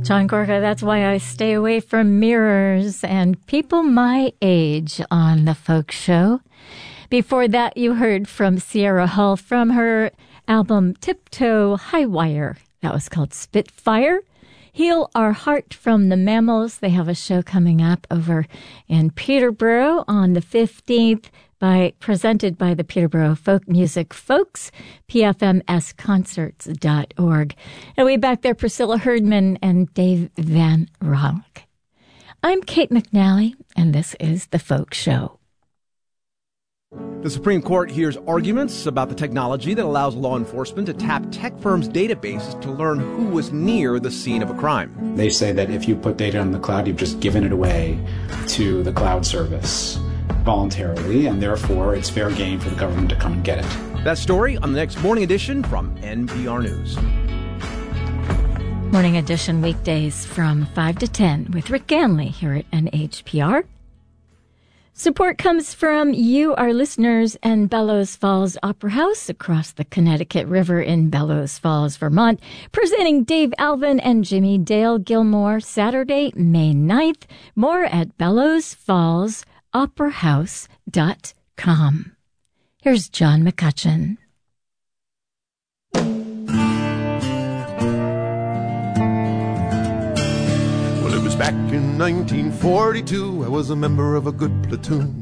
John Gorka, that's why I stay away from mirrors and people my age on the Folk Show. Before that, you heard from Sierra Hull from her album Tiptoe High Wire. That was called Spitfire. Heal Our Heart from the Mammals. They have a show coming up over in Peterborough on the 15th, presented by the Peterborough Folk Music Folks, pfmsconcerts.org. And way back there, Priscilla Herdman and Dave Van Ronk. I'm Kate McNally, and this is The Folk Show. The Supreme Court hears arguments about the technology that allows law enforcement to tap tech firms' databases to learn who was near the scene of a crime. They say that if you put data in the cloud, you've just given it away to the cloud service voluntarily, and therefore it's fair game for the government to come and get it. That story on the next Morning Edition from NPR News. Morning Edition weekdays from 5 to 10 with Rick Ganley here at NHPR. Support comes from you, our listeners, and Bellows Falls Opera House across the Connecticut River in Bellows Falls, Vermont, presenting Dave Alvin and Jimmy Dale Gilmore Saturday, May 9th. More at bellowsfallsoperahouse.com. Here's John McCutcheon. Back in 1942, I was a member of a good platoon.